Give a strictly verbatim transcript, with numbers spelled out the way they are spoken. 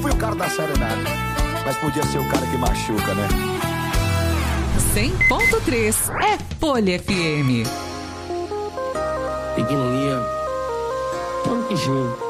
fui o cara da serenata, mas podia ser o cara que machuca, né? cem ponto três é Folha F M. Pequeno Lia, vamos que junto.